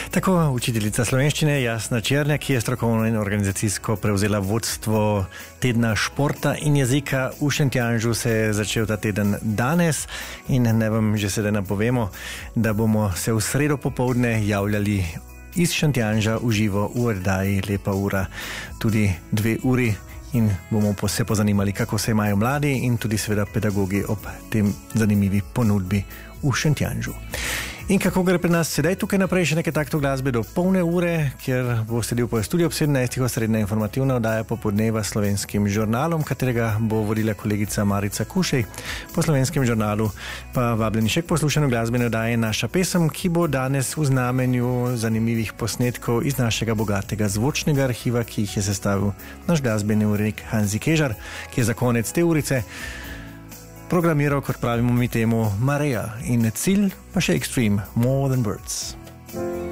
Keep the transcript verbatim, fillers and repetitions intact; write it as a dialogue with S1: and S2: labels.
S1: Tako učiteljica slovenščine Jasna Černjak, ki je strokovno in organizacijsko prevzela vodstvo tedna športa in jezika v Šentjanžu, se je začel ta teden danes in ne vam že sedaj napovemo, da bomo se v sredo popoldne javljali iz Šentjanža v živo v oddaji Lepa ura tudi dve uri in bomo se pozanimali, kako se imajo mladi in tudi seveda pedagogi ob tem zanimivi ponudbi v Šentjanžu. In kako gre pri nas sedaj tukaj naprej, še nekaj takto glasbe do polne ure, kjer bo sledil po studiu ob sedemnajstih osrednja informativna oddaja Popodneva s Slovenskim žurnalom, katerega bo vodila kolegica Marica Kušej. Po Slovenskem žurnalu pa vabljeni še k poslušanju glasbene oddaje Naša pesem, ki bo danes v znamenju zanimivih posnetkov iz našega bogatega zvočnega arhiva, ki jih je sestavil naš glasbeni urednik Hanzi Kežar, ki je za konec te urice programiral, kot pravimo mi temu, Mareja in cilj pa še Extreme, More Than Words.